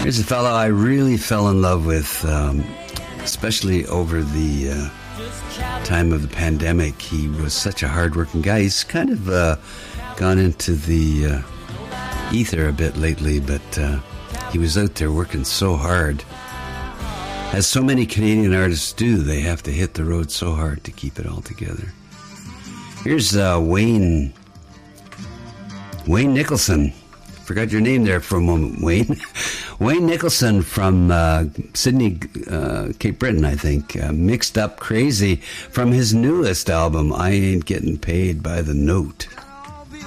Here's a fellow I really fell in love with, especially over the time of the pandemic. He was such a hard-working guy. He's kind of gone into the ether a bit lately, but he was out there working so hard. As so many Canadian artists do, they have to hit the road so hard to keep it all together. Here's Wayne Nicholson. Forgot your name there for a moment, Wayne. Wayne Nicholson from Sydney, Cape Breton, I think. Mixed Up Crazy from his newest album, I Ain't Getting Paid by the Note.